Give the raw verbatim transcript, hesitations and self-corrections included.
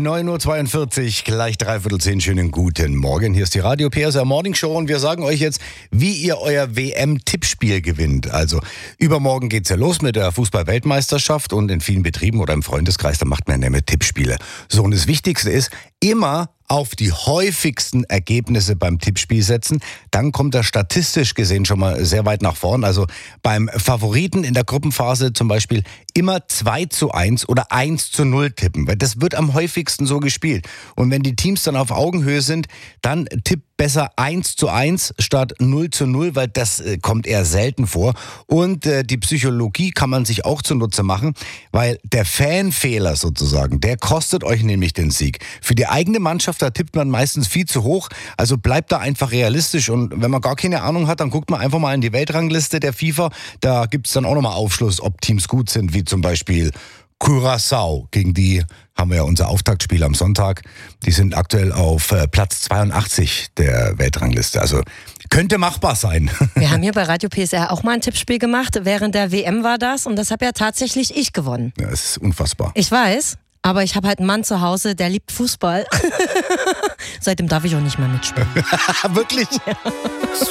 neun Uhr zweiundvierzig, gleich dreiviertel zehn. Schönen guten Morgen. Hier ist die Radio P S R Morning Show und wir sagen euch jetzt, wie ihr euer W M-Tippspiel gewinnt. Also übermorgen geht's ja los mit der Fußball-Weltmeisterschaft und in vielen Betrieben oder im Freundeskreis, da macht man ja immer Tippspiele. So, und das Wichtigste ist, immer auf die häufigsten Ergebnisse beim Tippspiel setzen, dann kommt er statistisch gesehen schon mal sehr weit nach vorn. Also beim Favoriten in der Gruppenphase zum Beispiel immer zwei zu eins oder eins zu null tippen, weil das wird am häufigsten so gespielt. Und wenn die Teams dann auf Augenhöhe sind, dann tippt besser eins zu eins statt null zu null, weil das äh, kommt eher selten vor. Und äh, die Psychologie kann man sich auch zunutze machen, weil der Fanfehler sozusagen, der kostet euch nämlich den Sieg. Für die eigene Mannschaft, da tippt man meistens viel zu hoch, also bleibt da einfach realistisch. Und wenn man gar keine Ahnung hat, dann guckt man einfach mal in die Weltrangliste der FIFA. Da gibt's dann auch nochmal Aufschluss, ob Teams gut sind, wie zum Beispiel Curaçao, gegen die haben wir ja unser Auftaktspiel am Sonntag. Die sind aktuell auf äh, Platz zweiundachtzig der Weltrangliste. Also könnte machbar sein. Wir haben hier bei Radio P S R auch mal ein Tippspiel gemacht. Während der W M war das und das habe ja tatsächlich ich gewonnen. Ja, es ist unfassbar. Ich weiß, aber ich habe halt einen Mann zu Hause, der liebt Fußball. Seitdem darf ich auch nicht mehr mitspielen. Wirklich? Ja.